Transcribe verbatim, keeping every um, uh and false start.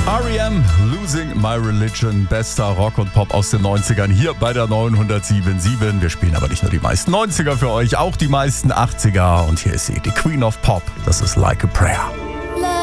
R E M, Losing My Religion, bester Rock und Pop aus den neunzigern hier bei der neunhundertsieben Komma sieben. Wir spielen aber nicht nur die meisten neunziger für euch, auch die meisten achtziger. Und hier ist sie, die Queen of Pop. Das ist Like a Prayer.